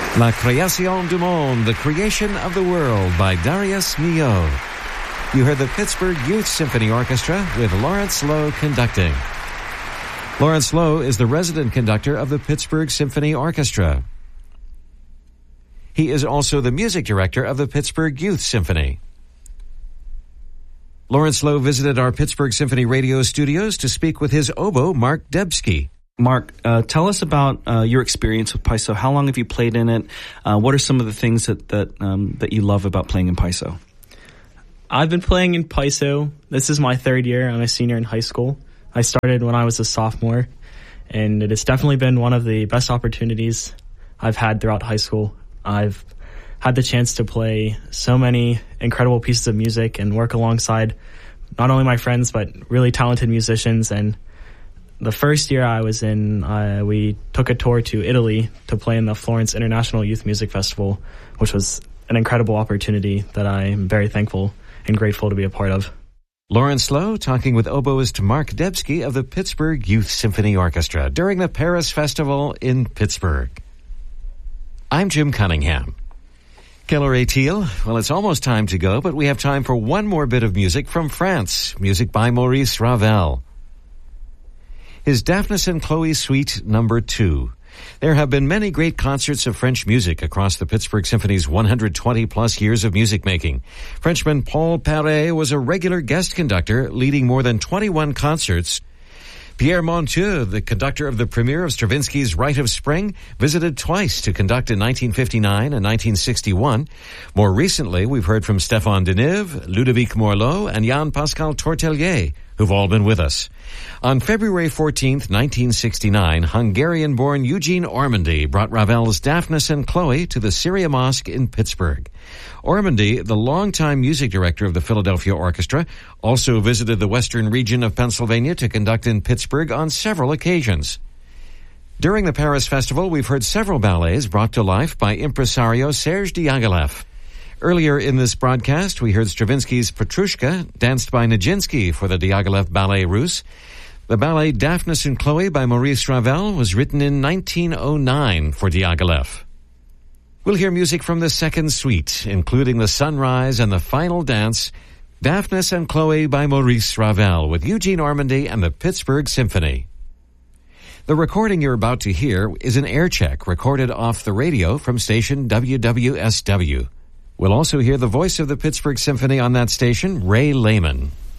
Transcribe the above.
La Création du Monde, The Creation of the World by Darius Milhaud. You heard the Pittsburgh Youth Symphony Orchestra with Lawrence Lowe conducting. Lawrence Lowe is the resident conductor of the Pittsburgh Symphony Orchestra. He is also the music director of the Pittsburgh Youth Symphony. Lawrence Lowe visited our Pittsburgh Symphony radio studios to speak with his oboe, Mark Debski. Mark, tell us about your experience with Paiso. How long have you played in it? What are some of the things that you love about playing in Paiso? I've been playing in Paiso. This is my third year. I'm a senior in high school. I started when I was a sophomore, and it has definitely been one of the best opportunities I've had throughout high school. I've had the chance to play so many incredible pieces of music and work alongside not only my friends, but really talented musicians. And the first year I was in, we took a tour to Italy to play in the Florence International Youth Music Festival, which was an incredible opportunity that I am very thankful and grateful to be a part of. Lawrence Lowe talking with oboist Mark Debski of the Pittsburgh Youth Symphony Orchestra during the Paris Festival in Pittsburgh. I'm Jim Cunningham. Keller Etiel, well, it's almost time to go, but we have time for one more bit of music from France, music by Maurice Ravel. His Daphnis and Chloe Suite No. 2. There have been many great concerts of French music across the Pittsburgh Symphony's 120-plus years of music making. Frenchman Paul Paré was a regular guest conductor, leading more than 21 concerts. Pierre Monteux, the conductor of the premiere of Stravinsky's Rite of Spring, visited twice to conduct in 1959 and 1961. More recently, we've heard from Stéphane Deneuve, Ludovic Morlot, and Jan-Pascal Tortelier, who've all been with us. On February 14th, 1969, Hungarian-born Eugene Ormandy brought Ravel's Daphnis and Chloe to the Syria Mosque in Pittsburgh. Ormandy, the longtime music director of the Philadelphia Orchestra, also visited the western region of Pennsylvania to conduct in Pittsburgh on several occasions. During the Paris Festival, we've heard several ballets brought to life by impresario Serge Diaghilev. Earlier in this broadcast, we heard Stravinsky's Petrushka, danced by Nijinsky for the Diaghilev Ballet Russe. The ballet Daphnis and Chloe by Maurice Ravel was written in 1909 for Diaghilev. We'll hear music from the second suite, including the sunrise and the final dance, Daphnis and Chloe by Maurice Ravel with Eugene Ormandy and the Pittsburgh Symphony. The recording you're about to hear is an air check recorded off the radio from station WWSW. We'll also hear the voice of the Pittsburgh Symphony on that station, Ray Lehman.